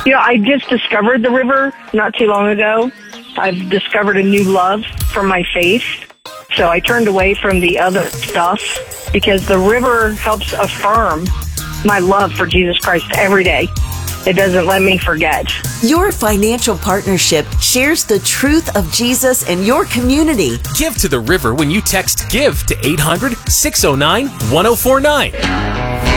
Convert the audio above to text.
I just discovered the river not too long ago. I've discovered a new love for my faith. So I turned away from the other stuff because the river helps affirm my love for Jesus Christ every day. It doesn't let me forget. Your financial partnership shares the truth of Jesus in your community. Give to the river when you text GIVE to 800-609-1049.